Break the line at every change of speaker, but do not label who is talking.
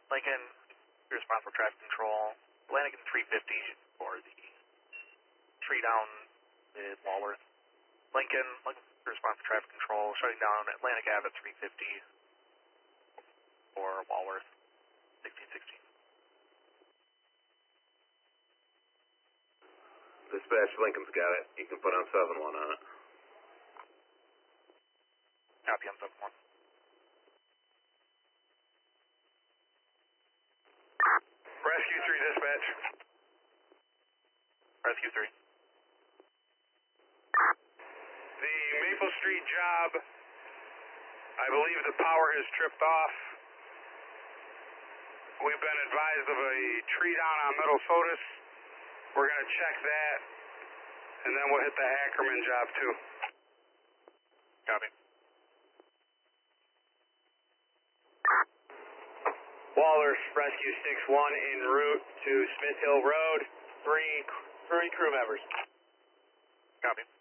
Lincoln, responsible traffic control. Lanigan 350 for the tree down with Walworth. Lincoln, responsible traffic control, shutting down Atlantic Ave at 350 for Walworth, 1616.
Dispatch, Lincoln's got it. You can put on 7-1 on it.
Copy on 7-1.
Rescue 3 dispatch.
Rescue 3.
The Maple Street job, I believe the power has tripped off. We've been advised of a tree down on Middle Fotis. We're going to check that, and then we'll hit the Ackerman job too.
Copy.
Walworth, Rescue 6-1 en route to Smith Hill Road. Three crew members.
Copy.